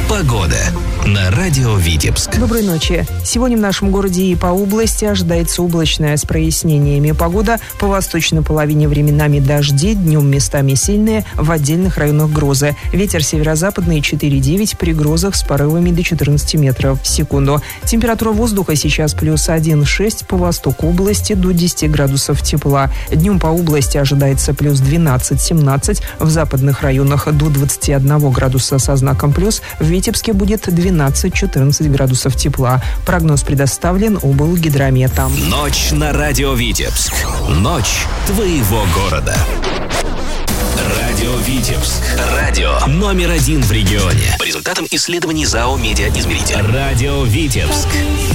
Погода на радио Витебск. Доброй ночи. Сегодня в нашем городе и по области ожидается облачная с прояснениями погода. По восточной половине временами дожди, днем местами сильные, в отдельных районах грозы. Ветер северо-западный 4,9, при грозах с порывами до 14 метров в секунду. Температура воздуха сейчас плюс 1,6, по востоку области до 10 градусов тепла. Днем по области ожидается плюс 12-17, в западных районах до 21 градуса со знаком плюс, в Витебске будет 12-14 градусов тепла. Прогноз предоставлен облгидромета. Ночь на радио Витебск. Ночь твоего города. Радио Витебск. Радио номер 1 в регионе. По результатам исследований ЗАО «Медиаизмеритель». Радио Витебск.